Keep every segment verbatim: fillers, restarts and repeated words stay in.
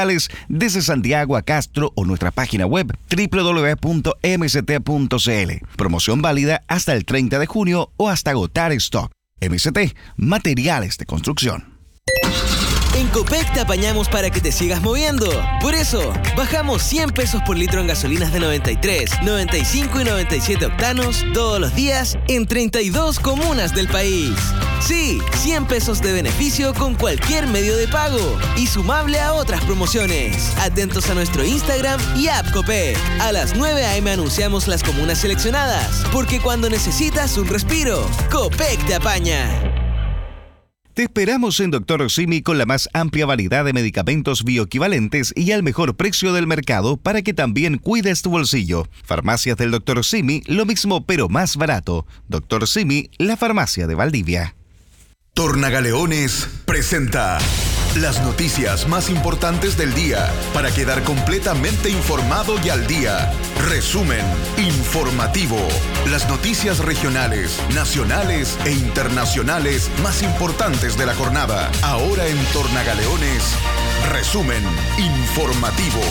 desde Santiago a Castro o nuestra página web doble u doble u doble u punto m s t punto c l. Promoción válida hasta el treinta de junio o hasta agotar stock. M S T, materiales de construcción. En Copec te apañamos para que te sigas moviendo. Por eso, bajamos cien pesos por litro en gasolinas de noventa y tres, noventa y cinco y noventa y siete octanos todos los días en treinta y dos comunas del país. Sí, cien pesos de beneficio con cualquier medio de pago y sumable a otras promociones. Atentos a nuestro Instagram y app Copec. A las nueve a eme anunciamos las comunas seleccionadas, porque cuando necesitas un respiro, Copec te apaña. Te esperamos en Doctor Simi con la más amplia variedad de medicamentos bioequivalentes y al mejor precio del mercado para que también cuides tu bolsillo. Farmacias del Doctor Simi, lo mismo pero más barato. Doctor Simi, la farmacia de Valdivia. Tornagaleones presenta las noticias más importantes del día para quedar completamente informado y al día. Resumen informativo. Las noticias regionales, nacionales e internacionales más importantes de la jornada. Ahora en Tornagaleones, resumen informativo.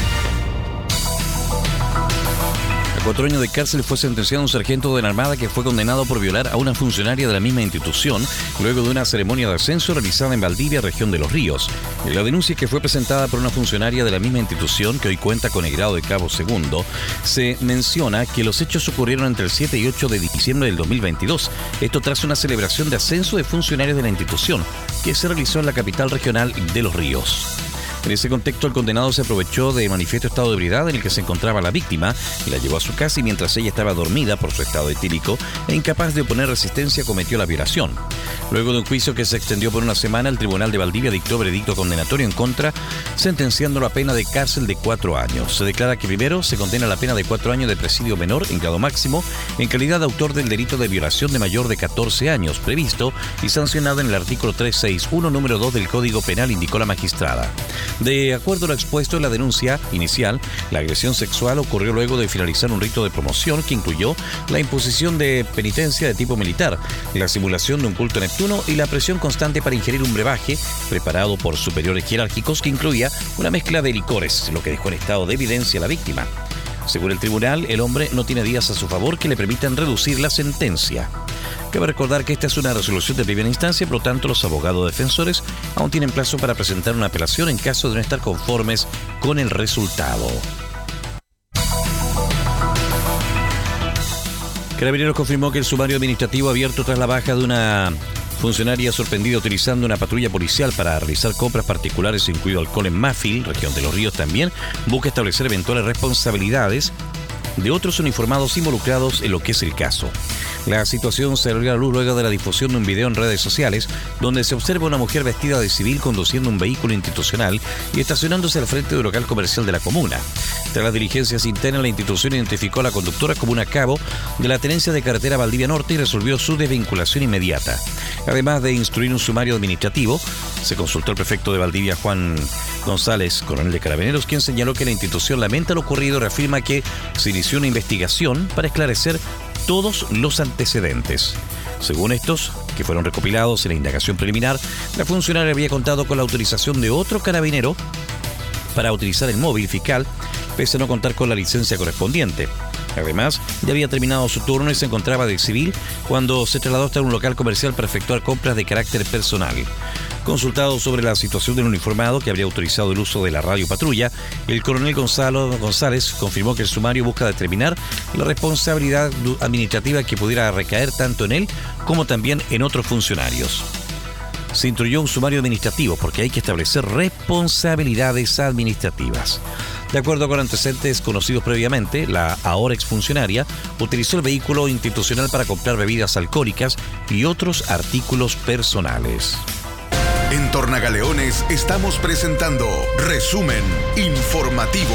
A cuatro años de cárcel fue sentenciado un sargento de la Armada que fue condenado por violar a una funcionaria de la misma institución luego de una ceremonia de ascenso realizada en Valdivia, región de Los Ríos. La denuncia, que fue presentada por una funcionaria de la misma institución que hoy cuenta con el grado de cabo segundo, se menciona que los hechos ocurrieron entre el siete y ocho de diciembre del dos mil veintidós. Esto tras una celebración de ascenso de funcionarios de la institución que se realizó en la capital regional de Los Ríos. En ese contexto, el condenado se aprovechó de manifiesto estado de ebriedad en el que se encontraba la víctima y la llevó a su casa, y mientras ella estaba dormida por su estado etílico e incapaz de oponer resistencia, cometió la violación. Luego de un juicio que se extendió por una semana, el Tribunal de Valdivia dictó veredicto condenatorio en contra, sentenciándolo a pena de cárcel de cuatro años. Se declara que primero se condena a la pena de cuatro años de presidio menor en grado máximo en calidad de autor del delito de violación de mayor de catorce años, previsto y sancionado en el artículo trescientos sesenta y uno, número dos del Código Penal, indicó la magistrada. De acuerdo a lo expuesto en la denuncia inicial, la agresión sexual ocurrió luego de finalizar un rito de promoción que incluyó la imposición de penitencia de tipo militar, la simulación de un culto a Neptuno y la presión constante para ingerir un brebaje preparado por superiores jerárquicos que incluía una mezcla de licores, lo que dejó en estado de evidencia a la víctima. Según el tribunal, el hombre no tiene días a su favor que le permitan reducir la sentencia. Cabe recordar que esta es una resolución de primera instancia, por lo tanto los abogados defensores aún tienen plazo para presentar una apelación en caso de no estar conformes con el resultado. Carabineros confirmó que el sumario administrativo abierto tras la baja de una funcionaria sorprendida utilizando una patrulla policial para realizar compras particulares, incluido alcohol en Mafil, región de Los Ríos también, busca establecer eventuales responsabilidades de otros uniformados involucrados en lo que es el caso. La situación se salió a la luz luego de la difusión de un video en redes sociales donde se observa una mujer vestida de civil conduciendo un vehículo institucional y estacionándose al frente del local comercial de la comuna. Tras las diligencias internas, la institución identificó a la conductora como un a cabo de la tenencia de carretera Valdivia Norte y resolvió su desvinculación inmediata. Además de instruir un sumario administrativo, se consultó al prefecto de Valdivia, Juan González, coronel de Carabineros, quien señaló que la institución lamenta lo ocurrido y reafirma que se inició una investigación para esclarecer todos los antecedentes. Según estos, que fueron recopilados en la indagación preliminar, la funcionaria había contado con la autorización de otro carabinero para utilizar el móvil fiscal, pese a no contar con la licencia correspondiente. Además, ya había terminado su turno y se encontraba de civil cuando se trasladó hasta un local comercial para efectuar compras de carácter personal. Consultado sobre la situación del uniformado que habría autorizado el uso de la radio patrulla, el coronel Gonzalo González confirmó que el sumario busca determinar la responsabilidad administrativa que pudiera recaer tanto en él como también en otros funcionarios. Se instruyó un sumario administrativo porque hay que establecer responsabilidades administrativas. De acuerdo con antecedentes conocidos previamente, la ahora exfuncionaria utilizó el vehículo institucional para comprar bebidas alcohólicas y otros artículos personales. En Tornagaleones estamos presentando Resumen Informativo.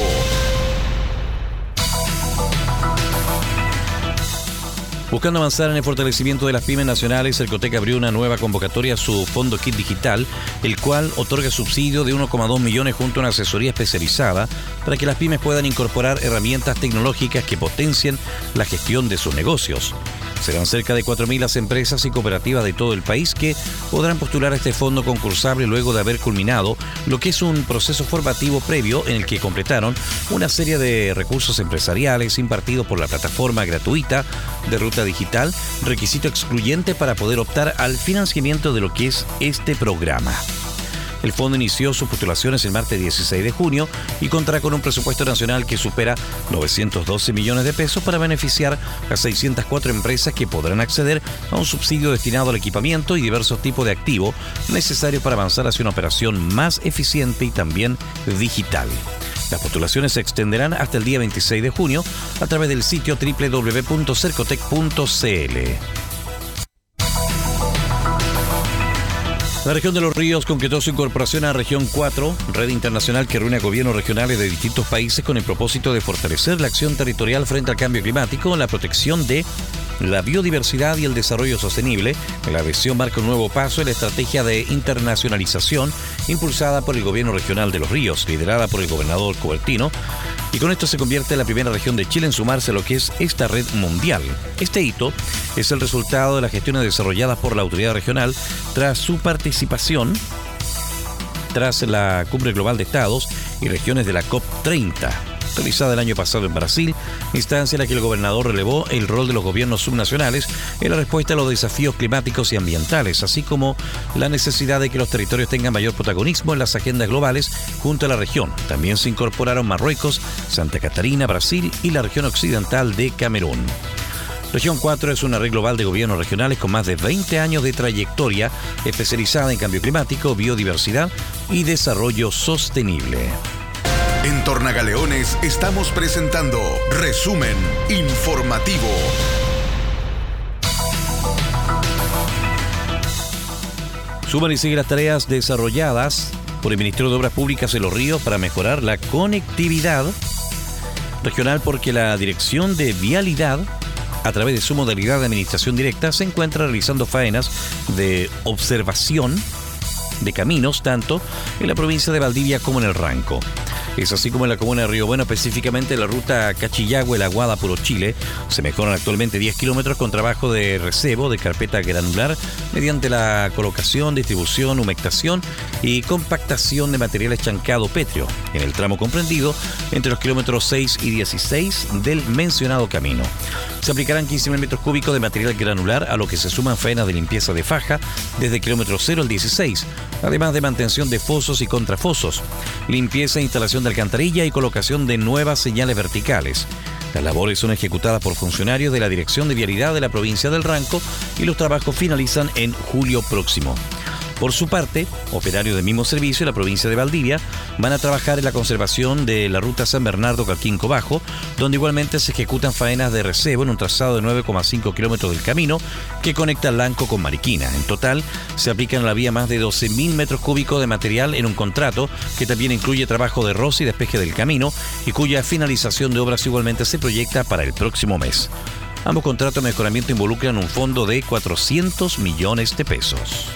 Buscando avanzar en el fortalecimiento de las pymes nacionales, el COTEC abrió una nueva convocatoria a su Fondo Kit Digital, el cual otorga subsidio de uno coma dos millones junto a una asesoría especializada para que las pymes puedan incorporar herramientas tecnológicas que potencien la gestión de sus negocios. Serán cerca de cuatro mil las empresas y cooperativas de todo el país que podrán postular a este fondo concursable luego de haber culminado lo que es un proceso formativo previo en el que completaron una serie de recursos empresariales impartidos por la plataforma gratuita de Ruta Digital, requisito excluyente para poder optar al financiamiento de lo que es este programa. El fondo inició sus postulaciones el martes dieciséis de junio y contará con un presupuesto nacional que supera novecientos doce millones de pesos para beneficiar a seiscientas cuatro empresas que podrán acceder a un subsidio destinado al equipamiento y diversos tipos de activos necesarios para avanzar hacia una operación más eficiente y también digital. Las postulaciones se extenderán hasta el día veintiséis de junio a través del sitio doble u doble u doble u punto cercotec punto c l. La región de Los Ríos concretó su incorporación a Región cuatro, red internacional que reúne a gobiernos regionales de distintos países con el propósito de fortalecer la acción territorial frente al cambio climático, la protección de la biodiversidad y el desarrollo sostenible. La adhesión marca un nuevo paso en la estrategia de internacionalización impulsada por el gobierno regional de Los Ríos, liderada por el gobernador Coubertino, y con esto se convierte en la primera región de Chile en sumarse a lo que es esta red mundial. Este hito es el resultado de las gestiones desarrolladas por la autoridad regional tras su participación tras la Cumbre Global de Estados y Regiones de la COP treinta, realizada el año pasado en Brasil, instancia en la que el gobernador relevó el rol de los gobiernos subnacionales en la respuesta a los desafíos climáticos y ambientales, así como la necesidad de que los territorios tengan mayor protagonismo en las agendas globales junto a la región. También se incorporaron Marruecos, Santa Catarina, Brasil y la región occidental de Camerún. Región cuatro es una red global de gobiernos regionales con más de veinte años de trayectoria especializada en cambio climático, biodiversidad y desarrollo sostenible. En Tornagaleones estamos presentando Resumen Informativo. Suman y siguen las tareas desarrolladas por el Ministerio de Obras Públicas en Los Ríos para mejorar la conectividad regional, porque la Dirección de Vialidad, a través de su modalidad de administración directa, se encuentra realizando faenas de observación de caminos tanto en la provincia de Valdivia como en el Ranco. Es así como en la comuna de Río Bueno, específicamente la ruta Cachillagüe, La Aguada, Puro Chile, se mejoran actualmente diez kilómetros con trabajo de recebo de carpeta granular mediante la colocación, distribución, humectación y compactación de materiales chancado pétreo en el tramo comprendido entre los kilómetros seis y dieciséis del mencionado camino. Se aplicarán quince mil metros cúbicos de material granular, a lo que se suman faenas de limpieza de faja desde el kilómetro cero al dieciséis, además de mantención de fosos y contrafosos, limpieza e instalación de alcantarilla y colocación de nuevas señales verticales. Las labores son ejecutadas por funcionarios de la Dirección de Vialidad de la provincia del Ranco y los trabajos finalizan en julio próximo. Por su parte, operarios del mismo servicio en la provincia de Valdivia van a trabajar en la conservación de la ruta San Bernardo-Calquinco Bajo, donde igualmente se ejecutan faenas de recebo en un trazado de nueve coma cinco kilómetros del camino que conecta Lanco con Mariquina. En total, se aplican a la vía más de doce mil metros cúbicos de material en un contrato que también incluye trabajo de roce y despeje del camino y cuya finalización de obras igualmente se proyecta para el próximo mes. Ambos contratos de mejoramiento involucran un fondo de cuatrocientos millones de pesos.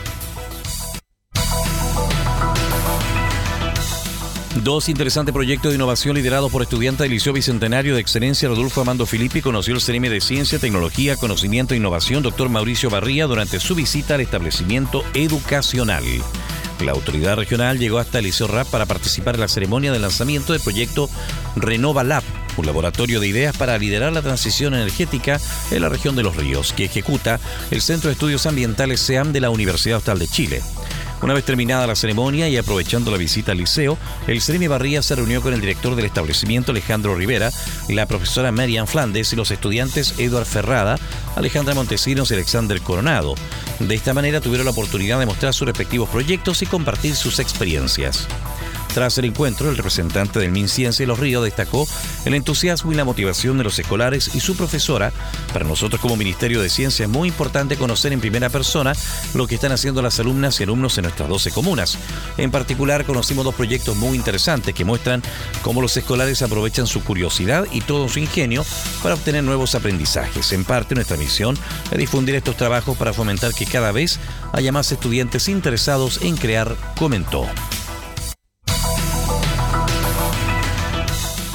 Dos interesantes proyectos de innovación liderados por estudiantes del Liceo Bicentenario de Excelencia Rodolfo Amando Filippi conoció el C N M de Ciencia, Tecnología, Conocimiento e Innovación, doctor Mauricio Barría, durante su visita al establecimiento educacional. La autoridad regional llegó hasta el Liceo R A P para participar en la ceremonia de lanzamiento del proyecto Renova Lab, un laboratorio de ideas para liderar la transición energética en la región de Los Ríos, que ejecuta el Centro de Estudios Ambientales C E A M de la Universidad Austral de Chile. Una vez terminada la ceremonia y aprovechando la visita al liceo, el C N M Barría se reunió con el director del establecimiento, Alejandro Rivera, la profesora Marian Flandes y los estudiantes Eduard Ferrada, Alejandra Montesinos y Alexander Coronado. De esta manera tuvieron la oportunidad de mostrar sus respectivos proyectos y compartir sus experiencias. Tras el encuentro, el representante del MinCiencia de Los Ríos destacó el entusiasmo y la motivación de los escolares y su profesora. Para nosotros como Ministerio de Ciencia es muy importante conocer en primera persona lo que están haciendo las alumnas y alumnos en nuestras doce comunas. En particular, conocimos dos proyectos muy interesantes que muestran cómo los escolares aprovechan su curiosidad y todo su ingenio para obtener nuevos aprendizajes. En parte, nuestra misión es difundir estos trabajos para fomentar que cada vez haya más estudiantes interesados en crear, comentó.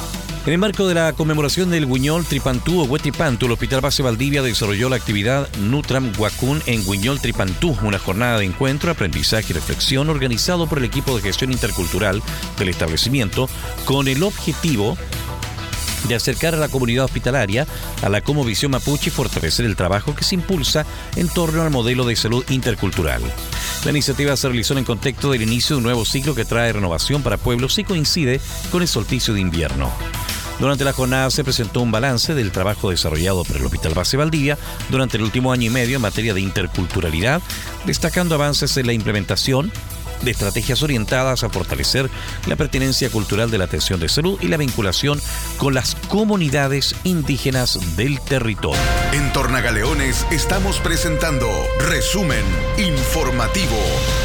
En el marco de la conmemoración del Guiñol Tripantú o Huetripantú, el Hospital Base Valdivia desarrolló la actividad Nutram Huacún en Guiñol Tripantú, una jornada de encuentro, aprendizaje y reflexión organizado por el equipo de gestión intercultural del establecimiento con el objetivo de acercar a la comunidad hospitalaria a la Comovisión Mapuche y fortalecer el trabajo que se impulsa en torno al modelo de salud intercultural. La iniciativa se realizó en el contexto del inicio de un nuevo ciclo que trae renovación para pueblos y coincide con el solsticio de invierno. Durante la jornada se presentó un balance del trabajo desarrollado por el Hospital Base Valdivia durante el último año y medio en materia de interculturalidad, destacando avances en la implementación de estrategias orientadas a fortalecer la pertinencia cultural de la atención de salud y la vinculación con las comunidades indígenas del territorio. En Tornagaleones estamos presentando Resumen Informativo.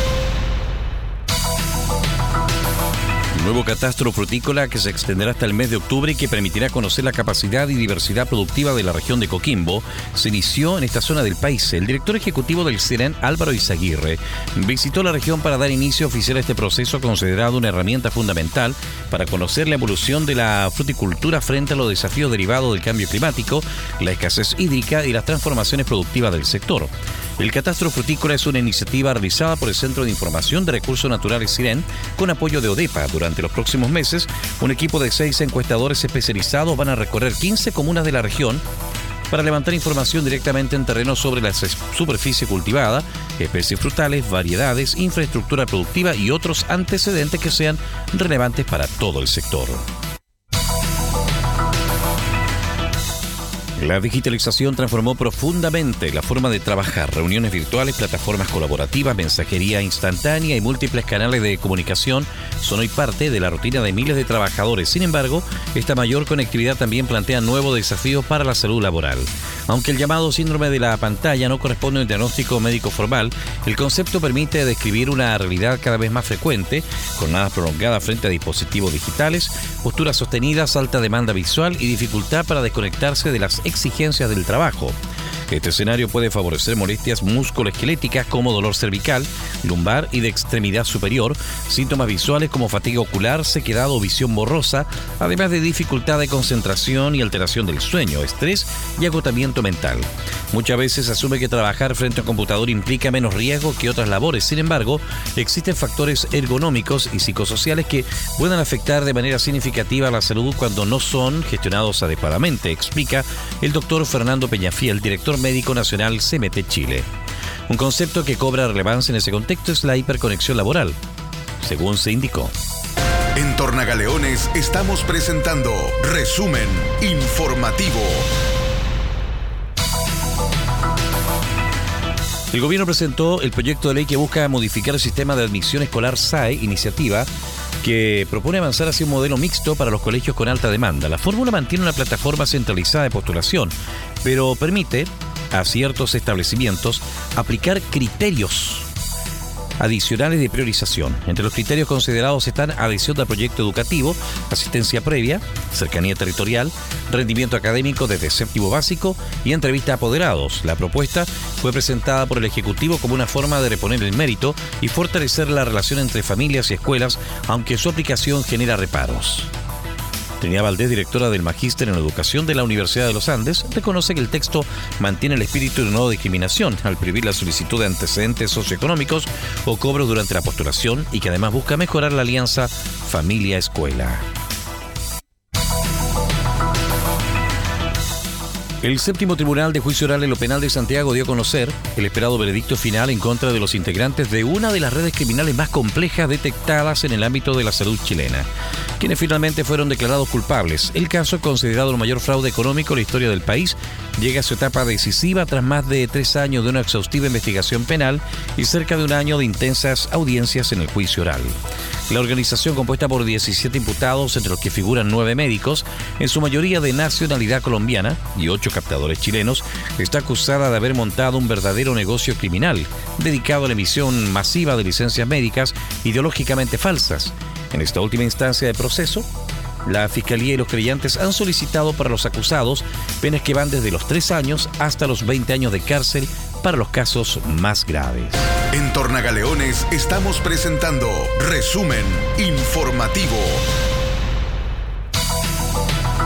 Nuevo catastro frutícola que se extenderá hasta el mes de octubre y que permitirá conocer la capacidad y diversidad productiva de la región de Coquimbo, se inició en esta zona del país. El director ejecutivo del CEREN, Álvaro Izaguirre, visitó la región para dar inicio oficial a este proceso considerado una herramienta fundamental para conocer la evolución de la fruticultura frente a los desafíos derivados del cambio climático, la escasez hídrica y las transformaciones productivas del sector. El catastro frutícola es una iniciativa realizada por el Centro de Información de Recursos Naturales CIREN con apoyo de ODEPA. Durante los próximos meses, un equipo de seis encuestadores especializados van a recorrer quince comunas de la región para levantar información directamente en terreno sobre la superficie cultivada, especies frutales, variedades, infraestructura productiva y otros antecedentes que sean relevantes para todo el sector. La digitalización transformó profundamente la forma de trabajar. Reuniones virtuales, plataformas colaborativas, mensajería instantánea y múltiples canales de comunicación son hoy parte de la rutina de miles de trabajadores. Sin embargo, esta mayor conectividad también plantea nuevos desafíos para la salud laboral. Aunque el llamado síndrome de la pantalla no corresponde a un diagnóstico médico formal, el concepto permite describir una realidad cada vez más frecuente, jornadas prolongadas frente a dispositivos digitales, posturas sostenidas, alta demanda visual y dificultad para desconectarse de las exigencias del trabajo. Este escenario puede favorecer molestias musculoesqueléticas como dolor cervical, lumbar y de extremidad superior, síntomas visuales como fatiga ocular, sequedad o visión borrosa, además de dificultad de concentración y alteración del sueño, estrés y agotamiento mental. Muchas veces se asume que trabajar frente a un computador implica menos riesgo que otras labores. Sin embargo, existen factores ergonómicos y psicosociales que pueden afectar de manera significativa la salud cuando no son gestionados adecuadamente, explica el doctor Fernando Peñafiel, director médico nacional C M T Chile. Un concepto que cobra relevancia en ese contexto es la hiperconexión laboral, según se indicó. En Tornagaleones estamos presentando Resumen Informativo. El gobierno presentó el proyecto de ley que busca modificar el sistema de admisión escolar S A E, iniciativa que propone avanzar hacia un modelo mixto para los colegios con alta demanda. La fórmula mantiene una plataforma centralizada de postulación, pero permite a ciertos establecimientos aplicar criterios adicionales de priorización. Entre los criterios considerados están adhesión al proyecto educativo, asistencia previa, cercanía territorial, rendimiento académico desde séptimo básico y entrevista a apoderados. La propuesta fue presentada por el Ejecutivo como una forma de reponer el mérito y fortalecer la relación entre familias y escuelas, aunque su aplicación genera reparos. Trinidad Valdés, directora del Magíster en Educación de la Universidad de los Andes, reconoce que el texto mantiene el espíritu de no discriminación al prohibir la solicitud de antecedentes socioeconómicos o cobros durante la postulación y que además busca mejorar la alianza familia-escuela. El séptimo Tribunal de Juicio Oral en lo Penal de Santiago dio a conocer el esperado veredicto final en contra de los integrantes de una de las redes criminales más complejas detectadas en el ámbito de la salud chilena, quienes finalmente fueron declarados culpables. El caso, considerado el mayor fraude económico en la historia del país, llega a su etapa decisiva tras más de tres años de una exhaustiva investigación penal y cerca de un año de intensas audiencias en el juicio oral. La organización, compuesta por diecisiete imputados, entre los que figuran nueve médicos, en su mayoría de nacionalidad colombiana, y ocho captadores chilenos, está acusada de haber montado un verdadero negocio criminal dedicado a la emisión masiva de licencias médicas ideológicamente falsas. En esta última instancia de proceso, la Fiscalía y los creyentes han solicitado para los acusados penas que van desde los tres años hasta los veinte años de cárcel para los casos más graves. En Tornagaleones estamos presentando Resumen Informativo.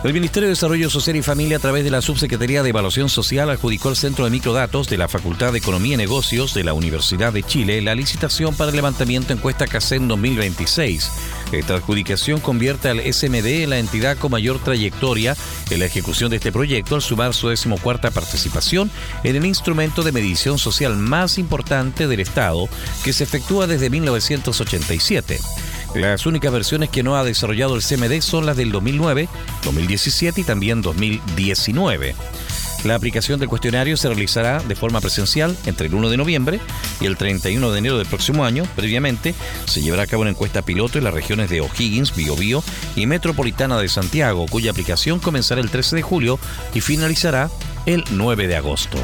El Ministerio de Desarrollo Social y Familia, a través de la Subsecretaría de Evaluación Social, adjudicó al Centro de Microdatos de la Facultad de Economía y Negocios de la Universidad de Chile la licitación para el levantamiento encuesta CACEN dos mil veintiséis. Esta adjudicación convierte al S M D en la entidad con mayor trayectoria en la ejecución de este proyecto, al sumar su decimocuarta participación en el instrumento de medición social más importante del Estado, que se efectúa desde mil novecientos ochenta y siete. Las únicas versiones que no ha desarrollado el C M D son las del dos mil nueve, dos mil diecisiete y también dos mil diecinueve. La aplicación del cuestionario se realizará de forma presencial entre el uno de noviembre y el treinta y uno de enero del próximo año. Previamente, se llevará a cabo una encuesta piloto en las regiones de O'Higgins, Biobío y Metropolitana de Santiago, cuya aplicación comenzará el trece de julio y finalizará el nueve de agosto.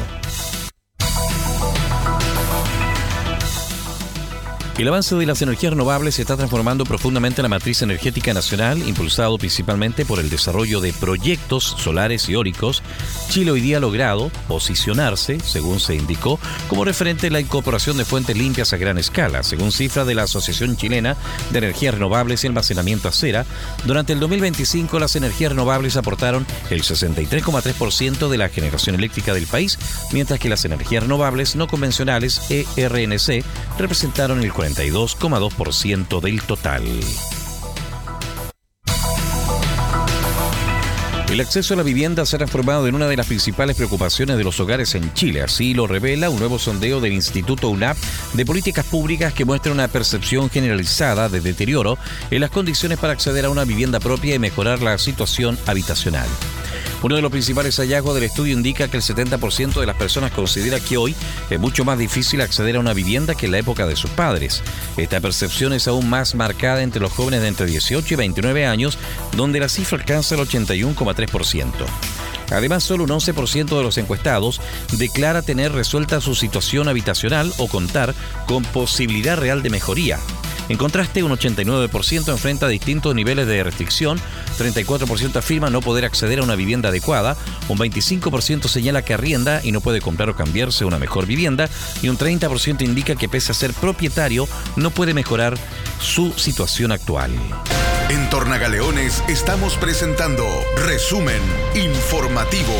El avance de las energías renovables está transformando profundamente la matriz energética nacional, impulsado principalmente por el desarrollo de proyectos solares y eólicos. Chile hoy día ha logrado posicionarse, según se indicó, como referente en la incorporación de fuentes limpias a gran escala. Según cifras de la Asociación Chilena de Energías Renovables y Almacenamiento ACERA, durante el dos mil veinticinco las energías renovables aportaron el sesenta y tres coma tres por ciento de la generación eléctrica del país, mientras que las energías renovables no convencionales, E R N C, representaron el cuarenta y dos coma dos por ciento del total. El acceso a la vivienda se ha transformado en una de las principales preocupaciones de los hogares en Chile. Así lo revela un nuevo sondeo del Instituto U N A P de Políticas Públicas, que muestra una percepción generalizada de deterioro en las condiciones para acceder a una vivienda propia y mejorar la situación habitacional. Uno de los principales hallazgos del estudio indica que el setenta por ciento de las personas considera que hoy es mucho más difícil acceder a una vivienda que en la época de sus padres. Esta percepción es aún más marcada entre los jóvenes de entre dieciocho y veintinueve años, donde la cifra alcanza el ochenta y uno coma tres por ciento. Además, solo un once por ciento de los encuestados declara tener resuelta su situación habitacional o contar con posibilidad real de mejoría. En contraste, un ochenta y nueve por ciento enfrenta distintos niveles de restricción, treinta y cuatro por ciento afirma no poder acceder a una vivienda adecuada, un veinticinco por ciento señala que arrienda y no puede comprar o cambiarse a una mejor vivienda, y un treinta por ciento indica que pese a ser propietario, no puede mejorar su situación actual. En Tornagaleones estamos presentando Resumen Informativo.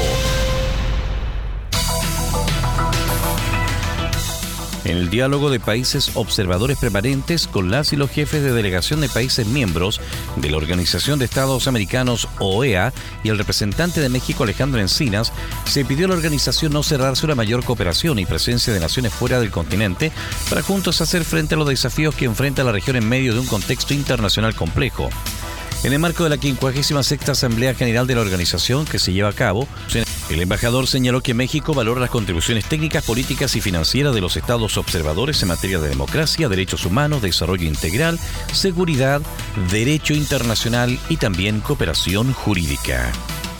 En el diálogo de países observadores permanentes con las y los jefes de delegación de países miembros de la Organización de Estados Americanos, O E A, y el representante de México, Alejandro Encinas, se pidió a la organización no cerrarse una mayor cooperación y presencia de naciones fuera del continente para juntos hacer frente a los desafíos que enfrenta la región en medio de un contexto internacional complejo. En el marco de la quincuagésima sexta Asamblea General de la organización, que se lleva a cabo, el embajador señaló que México valora las contribuciones técnicas, políticas y financieras de los estados observadores en materia de democracia, derechos humanos, desarrollo integral, seguridad, derecho internacional y también cooperación jurídica.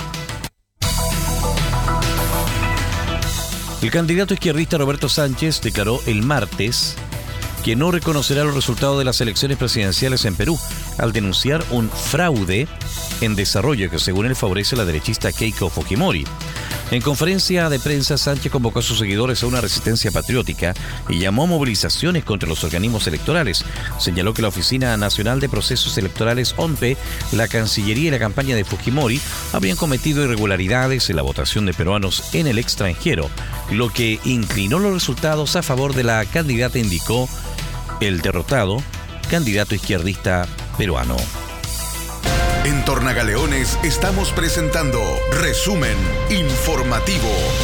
El candidato izquierdista Roberto Sánchez declaró el martes que no reconocerá los resultados de las elecciones presidenciales en Perú, al denunciar un fraude en desarrollo que, según él, favorece a la derechista Keiko Fujimori. En conferencia de prensa, Sánchez convocó a sus seguidores a una resistencia patriótica y llamó a movilizaciones contra los organismos electorales. Señaló que la Oficina Nacional de Procesos Electorales, O N P E, la Cancillería y la campaña de Fujimori habrían cometido irregularidades en la votación de peruanos en el extranjero, lo que inclinó los resultados a favor de la candidata, indicó el derrotado candidato izquierdista peruano. En Tornagaleones estamos presentando Resumen Informativo.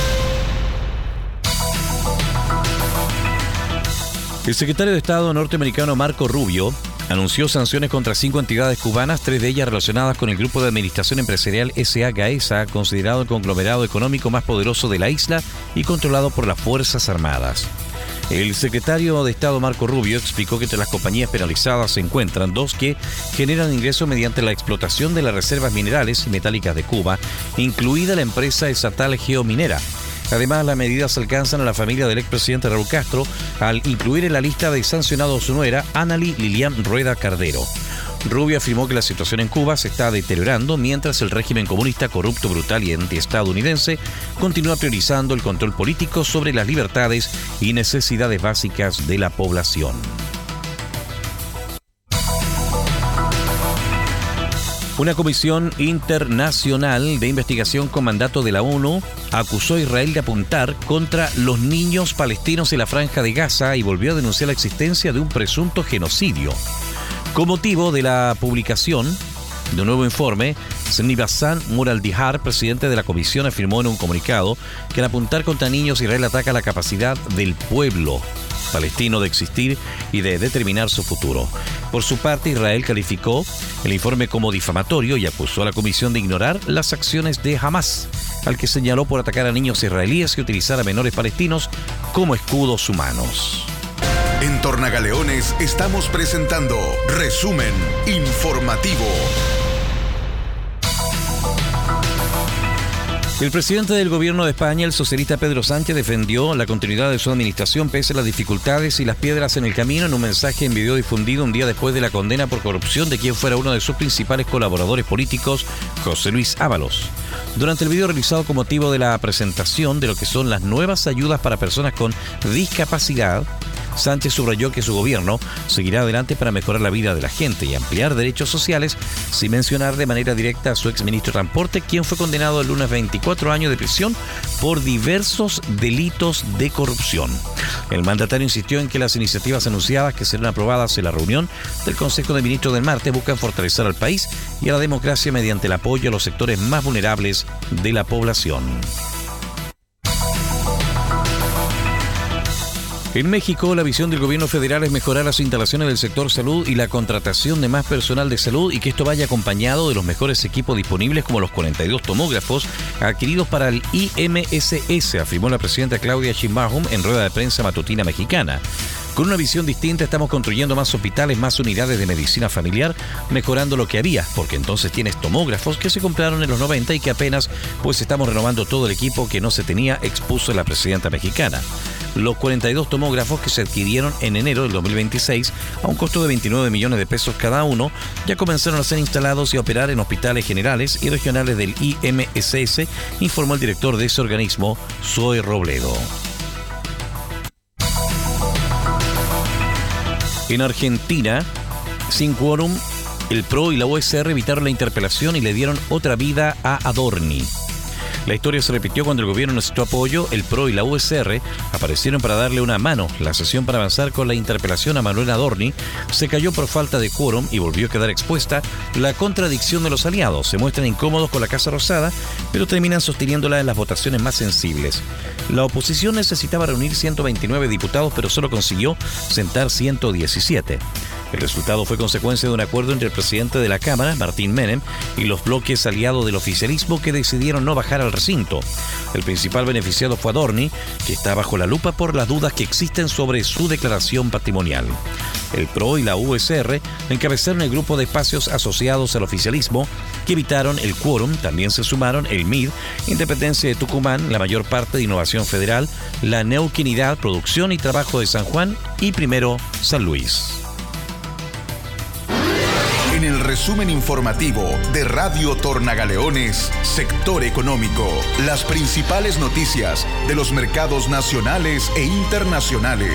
El secretario de Estado norteamericano Marco Rubio anunció sanciones contra cinco entidades cubanas, tres de ellas relacionadas con el Grupo de Administración Empresarial S A Gaesa, considerado el conglomerado económico más poderoso de la isla y controlado por las Fuerzas Armadas. El secretario de Estado Marco Rubio explicó que entre las compañías penalizadas se encuentran dos que generan ingresos mediante la explotación de las reservas minerales y metálicas de Cuba, incluida la empresa estatal Geominera. Además, las medidas alcanzan a la familia del expresidente Raúl Castro al incluir en la lista de sancionados a su nuera, Annali Lilian Rueda Cardero. Rubio afirmó que la situación en Cuba se está deteriorando mientras el régimen comunista corrupto, brutal y antiestadounidense continúa priorizando el control político sobre las libertades y necesidades básicas de la población. Una comisión internacional de investigación con mandato de la ONU acusó a Israel de apuntar contra los niños palestinos en la Franja de Gaza y volvió a denunciar la existencia de un presunto genocidio. Con motivo de la publicación de un nuevo informe, Snibasan Muraldihar, presidente de la comisión, afirmó en un comunicado que al apuntar contra niños, Israel ataca la capacidad del pueblo palestino de existir y de determinar su futuro. Por su parte, Israel calificó el informe como difamatorio y acusó a la comisión de ignorar las acciones de Hamas, al que señaló por atacar a niños israelíes y utilizar a menores palestinos como escudos humanos. En Tornagaleones estamos presentando Resumen Informativo. El presidente del gobierno de España, el socialista Pedro Sánchez, defendió la continuidad de su administración pese a las dificultades y las piedras en el camino en un mensaje en video difundido un día después de la condena por corrupción de quien fuera uno de sus principales colaboradores políticos, José Luis Ábalos. Durante el video realizado con motivo de la presentación de lo que son las nuevas ayudas para personas con discapacidad, Sánchez subrayó que su gobierno seguirá adelante para mejorar la vida de la gente y ampliar derechos sociales, sin mencionar de manera directa a su exministro de Transporte, quien fue condenado el lunes a veinticuatro años de prisión por diversos delitos de corrupción. El mandatario insistió en que las iniciativas anunciadas que serán aprobadas en la reunión del Consejo de Ministros del martes buscan fortalecer al país y a la democracia mediante el apoyo a los sectores más vulnerables de la población. En México, la visión del gobierno federal es mejorar las instalaciones del sector salud y la contratación de más personal de salud y que esto vaya acompañado de los mejores equipos disponibles como los cuarenta y dos tomógrafos adquiridos para el I M S S, afirmó la presidenta Claudia Sheinbaum en rueda de prensa matutina mexicana. Con una visión distinta estamos construyendo más hospitales, más unidades de medicina familiar, mejorando lo que había, porque entonces tienes tomógrafos que se compraron en los noventa y que apenas pues estamos renovando todo el equipo que no se tenía, expuso la presidenta mexicana. Los cuarenta y dos tomógrafos que se adquirieron en enero del dos mil veintiséis a un costo de veintinueve millones de pesos cada uno ya comenzaron a ser instalados y a operar en hospitales generales y regionales del I M S S, informó el director de ese organismo, Zoe Robledo. En Argentina, sin quórum, el P R O y la U S R evitaron la interpelación y le dieron otra vida a Adorni. La historia se repitió cuando el gobierno necesitó apoyo, el P R O y la U S R aparecieron para darle una mano. La sesión para avanzar con la interpelación a Manuel Adorni se cayó por falta de quórum y volvió a quedar expuesta la contradicción de los aliados. Se muestran incómodos con la Casa Rosada, pero terminan sosteniéndola en las votaciones más sensibles. La oposición necesitaba reunir ciento veintinueve diputados, pero solo consiguió sentar ciento diecisiete. El resultado fue consecuencia de un acuerdo entre el presidente de la Cámara, Martín Menem, y los bloques aliados del oficialismo que decidieron no bajar al recinto. El principal beneficiado fue Adorni, que está bajo la lupa por las dudas que existen sobre su declaración patrimonial. El P R O y la U S R encabezaron el grupo de espacios asociados al oficialismo que evitaron el quórum. También se sumaron el M I D, Independencia de Tucumán, la mayor parte de Innovación Federal, la Neuquinidad, Producción y Trabajo de San Juan y Primero San Luis. En el resumen informativo de Radio Tornagaleones, Sector Económico, las principales noticias de los mercados nacionales e internacionales.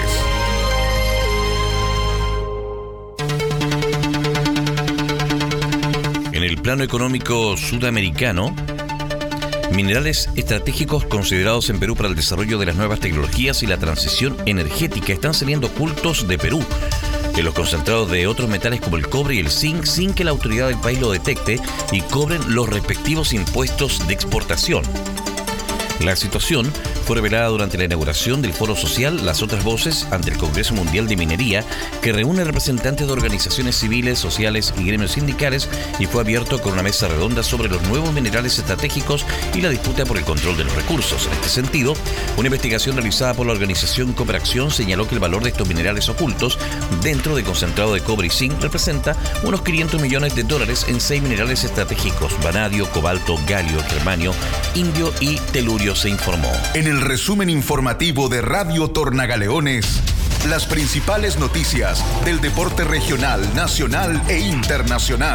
En el plano económico sudamericano, minerales estratégicos considerados en Perú para el desarrollo de las nuevas tecnologías y la transición energética están saliendo ocultos de Perú en los concentrados de otros metales como el cobre y el zinc sin que la autoridad del país lo detecte y cobren los respectivos impuestos de exportación. La situación fue revelada durante la inauguración del Foro Social Las Otras Voces ante el Congreso Mundial de Minería, que reúne representantes de organizaciones civiles, sociales y gremios sindicales, y fue abierto con una mesa redonda sobre los nuevos minerales estratégicos y la disputa por el control de los recursos. En este sentido, una investigación realizada por la organización Cooperacción señaló que el valor de estos minerales ocultos dentro de concentrado de cobre y zinc representa unos quinientos millones de dólares en seis minerales estratégicos: vanadio, cobalto, galio, germanio, indio y telurio, se informó. En el resumen informativo de Radio Tornagaleones, las principales noticias del deporte regional, nacional e internacional.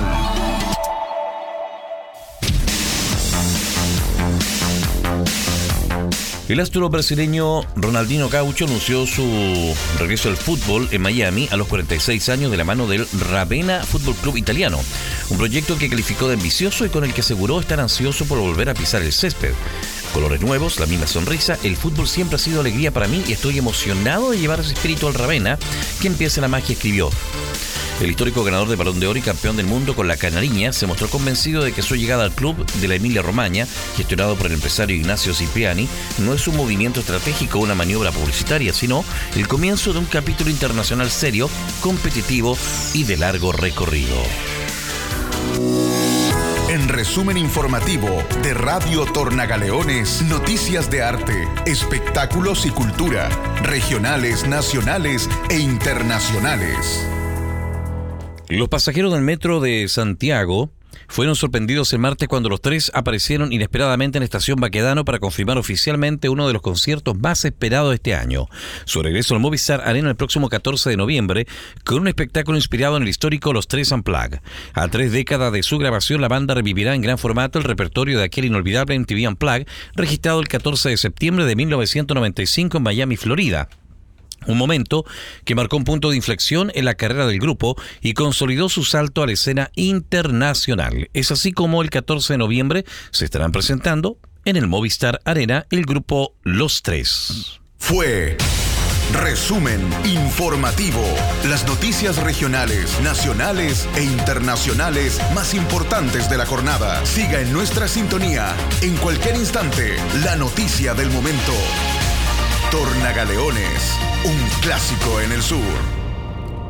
El astro brasileño Ronaldinho Gaucho anunció su regreso al fútbol en Miami a los cuarenta y seis años de la mano del Ravenna Fútbol Club italiano, un proyecto que calificó de ambicioso y con el que aseguró estar ansioso por volver a pisar el césped. Colores nuevos, la misma sonrisa, el fútbol siempre ha sido alegría para mí y estoy emocionado de llevar ese espíritu al Ravenna, que empiece la magia, escribió. El histórico ganador de Balón de Oro y campeón del mundo con la Canariña se mostró convencido de que su llegada al club de la Emilia-Romagna, gestionado por el empresario Ignacio Cipriani, no es un movimiento estratégico o una maniobra publicitaria, sino el comienzo de un capítulo internacional serio, competitivo y de largo recorrido. En resumen informativo de Radio Tornagaleones, noticias de arte, espectáculos y cultura, regionales, nacionales e internacionales. Los pasajeros del metro de Santiago fueron sorprendidos el martes cuando los tres aparecieron inesperadamente en Estación Baquedano para confirmar oficialmente uno de los conciertos más esperados de este año. Su regreso al Movistar Arena el próximo catorce de noviembre con un espectáculo inspirado en el histórico Los Tres Unplugged. A tres décadas de su grabación, la banda revivirá en gran formato el repertorio de aquel inolvidable M T V Unplugged registrado el catorce de septiembre de mil novecientos noventa y cinco en Miami, Florida. Un momento que marcó un punto de inflexión en la carrera del grupo y consolidó su salto a la escena internacional. Es así como el catorce de noviembre se estarán presentando en el Movistar Arena el grupo Los Tres. Fue Resumen Informativo. Las noticias regionales, nacionales e internacionales más importantes de la jornada. Siga en nuestra sintonía. En cualquier instante, la noticia del momento. Tornagaleones, un clásico en el sur.